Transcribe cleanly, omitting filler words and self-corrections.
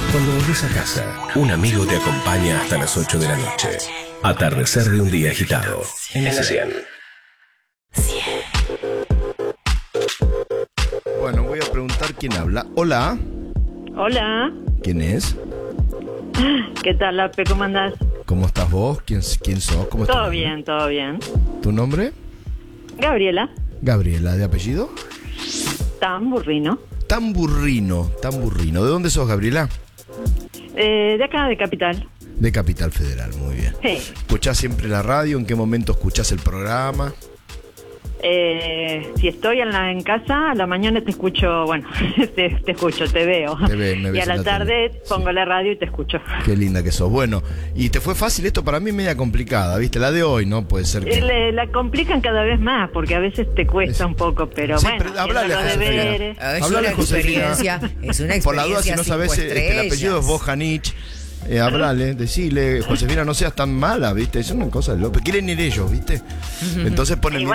Cuando volvés a casa, un amigo te acompaña hasta las 8 de la noche. Atardecer de un día agitado. En la 100. Bueno, voy a preguntar quién habla. Hola. Hola. ¿Quién es? ¿Qué tal, Ape? ¿Cómo andás? ¿Cómo estás vos? ¿Quién sos? ¿Cómo estás? Todo bien, todo bien. ¿Tu nombre? Gabriela. Gabriela, ¿de apellido? Tamburrino. Tamburrino. ¿De dónde sos, Gabriela? De acá, de Capital. De Capital Federal, muy bien. Sí. ¿Escuchás siempre la radio? ¿En qué momento escuchás el programa? Si estoy en casa, a la mañana te escucho, bueno, te escucho, te veo. Me ves y a la tarde pongo la radio y te escucho. Qué linda que sos. Bueno, ¿y te fue fácil esto? Para mí media complicada, ¿viste? La de hoy, ¿no? Puede ser que... La complican cada vez más, porque a veces te cuesta un poco, pero sí, bueno. Pero hablale a Josefina. Es una experiencia. Por la duda, si no sabes, el apellido es Bojanich. Hablale, decile, Josefina, no seas tan mala, ¿viste? Es una cosa de loco. Quieren ir ellos, ¿viste? Entonces ponen